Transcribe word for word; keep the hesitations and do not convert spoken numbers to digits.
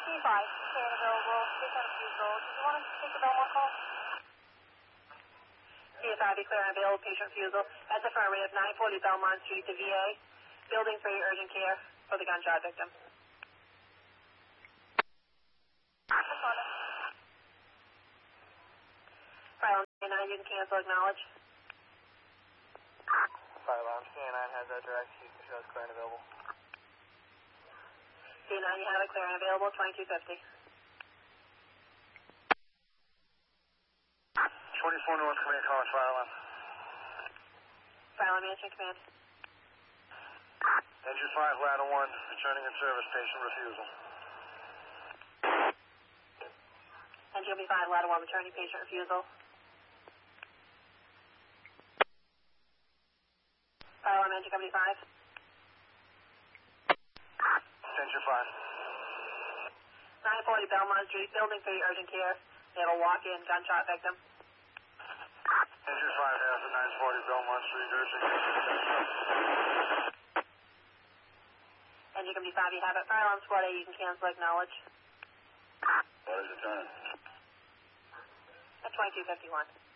five, clear and available, patient refusal. Did you want to take the Belmont call? C S I, be clear and available, patient refusal. That's affirmative, nine forty Belmont Street, the V A. Building three, urgent care for the gunshot victim. File nine, you can cancel, acknowledge. Fire alarm, C nine has that direct, you can show us clear and available. C nine, you have it clear and available, twenty-two fifty. twenty-four North Command, calling fire alarm. File alarm, answering command. Engine five, ladder one, returning in service, patient refusal. Engine B five, ladder one, returning patient refusal. Fire alarm, engine company five. Engine five. nine forty Belmont Street, building three, urgent care. They have a walk-in gunshot victim. Engine five has a nine forty Belmont Street, urgent care. Engine company five, you have it. Fire alarm squad A, you can cancel, acknowledge. What is the time? At twenty-two fifty-one.